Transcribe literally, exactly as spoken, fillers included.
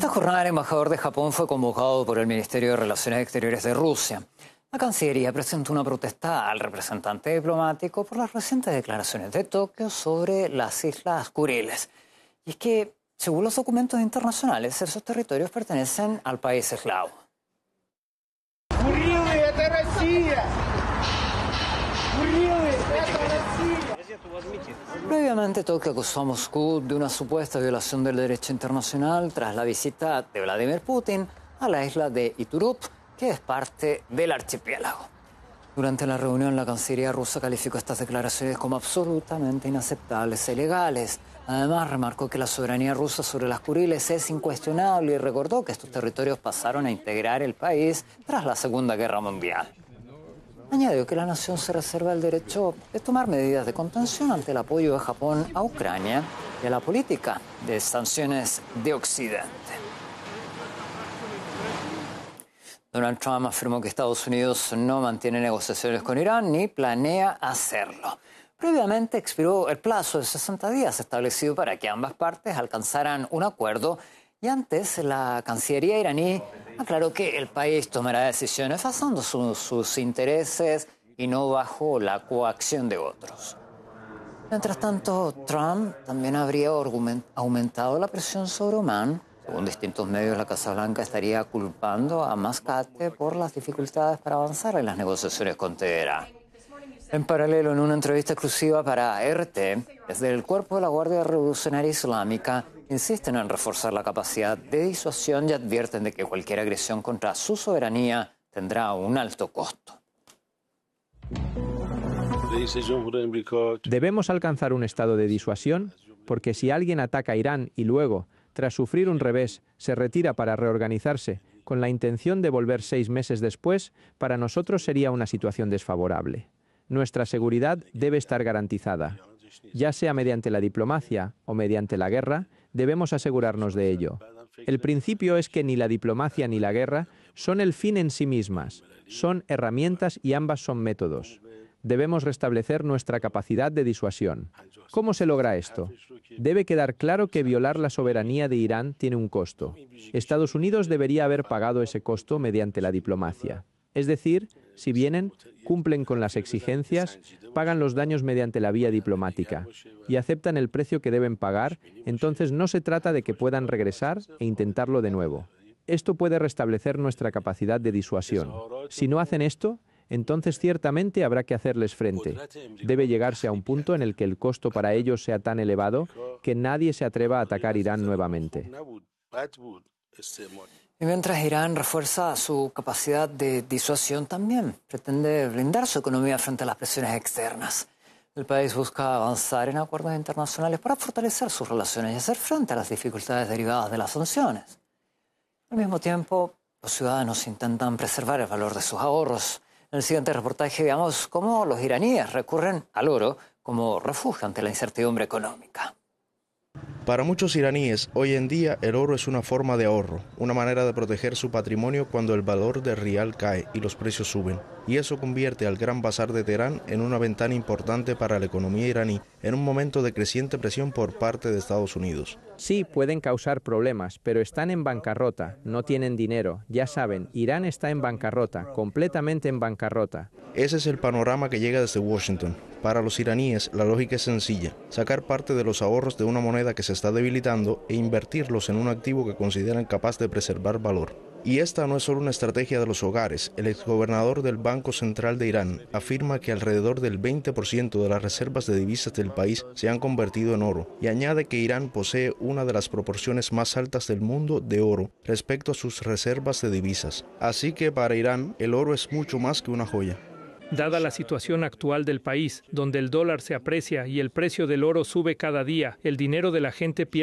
esta jornada el embajador de Japón fue convocado por el Ministerio de Relaciones Exteriores de Rusia. La Cancillería presentó una protesta al representante diplomático por las recientes declaraciones de Tokio sobre las Islas Kuriles. Y es que, según los documentos internacionales, esos territorios pertenecen al país eslavo. Previamente, Tokio acusó a Moscú de una supuesta violación del derecho internacional tras la visita de Vladimir Putin a la isla de Iturup, que es parte del archipiélago. Durante la reunión, la Cancillería rusa calificó estas declaraciones como absolutamente inaceptables e ilegales. Además, remarcó que la soberanía rusa sobre las Kuriles es incuestionable y recordó que estos territorios pasaron a integrar el país tras la Segunda Guerra Mundial. Añadió que la nación se reserva el derecho de tomar medidas de contención ante el apoyo de Japón a Ucrania y a la política de sanciones de Occidente. Donald Trump afirmó que Estados Unidos no mantiene negociaciones con Irán ni planea hacerlo. Previamente expiró el plazo de sesenta días establecido para que ambas partes alcanzaran un acuerdo y antes la Cancillería iraní aclaró que el país tomará decisiones basando su, sus intereses y no bajo la coacción de otros. Mientras tanto, Trump también habría aumentado la presión sobre Omán. Según distintos medios, la Casa Blanca estaría culpando a Mascate por las dificultades para avanzar en las negociaciones con Teherán. En paralelo, en una entrevista exclusiva para R T, desde el cuerpo de la Guardia Revolucionaria Islámica insisten en reforzar la capacidad de disuasión y advierten de que cualquier agresión contra su soberanía tendrá un alto costo. Debemos alcanzar un estado de disuasión porque si alguien ataca a Irán y luego, tras sufrir un revés, se retira para reorganizarse con la intención de volver seis meses después, para nosotros sería una situación desfavorable. Nuestra seguridad debe estar garantizada. Ya sea mediante la diplomacia o mediante la guerra, debemos asegurarnos de ello. El principio es que ni la diplomacia ni la guerra son el fin en sí mismas, son herramientas y ambas son métodos. Debemos restablecer nuestra capacidad de disuasión. ¿Cómo se logra esto? Debe quedar claro que violar la soberanía de Irán tiene un costo. Estados Unidos debería haber pagado ese costo mediante la diplomacia. Es decir, si vienen, cumplen con las exigencias, pagan los daños mediante la vía diplomática y aceptan el precio que deben pagar, entonces no se trata de que puedan regresar e intentarlo de nuevo. Esto puede restablecer nuestra capacidad de disuasión. Si no hacen esto, entonces ciertamente habrá que hacerles frente. Debe llegarse a un punto en el que el costo para ellos sea tan elevado que nadie se atreva a atacar Irán nuevamente. Y mientras Irán refuerza su capacidad de disuasión, también pretende blindar su economía frente a las presiones externas. El país busca avanzar en acuerdos internacionales para fortalecer sus relaciones y hacer frente a las dificultades derivadas de las sanciones. Al mismo tiempo, los ciudadanos intentan preservar el valor de sus ahorros. En el siguiente reportaje veamos cómo los iraníes recurren al oro como refugio ante la incertidumbre económica. Para muchos iraníes, hoy en día el oro es una forma de ahorro, una manera de proteger su patrimonio cuando el valor del rial cae y los precios suben. Y eso convierte al Gran Bazar de Teherán en una ventana importante para la economía iraní, en un momento de creciente presión por parte de Estados Unidos. Sí, pueden causar problemas, pero están en bancarrota, no tienen dinero. Ya saben, Irán está en bancarrota, completamente en bancarrota. Ese es el panorama que llega desde Washington. Para los iraníes, la lógica es sencilla: sacar parte de los ahorros de una moneda que se está debilitando e invertirlos en un activo que consideran capaz de preservar valor. Y esta no es solo una estrategia de los hogares. El exgobernador del Banco Central de Irán afirma que alrededor del veinte por ciento de las reservas de divisas del país se han convertido en oro, y añade que Irán posee una de las proporciones más altas del mundo de oro respecto a sus reservas de divisas. Así que para Irán el oro es mucho más que una joya. Dada la situación actual del país, donde el dólar se aprecia y el precio del oro sube cada día, el dinero de la gente pierde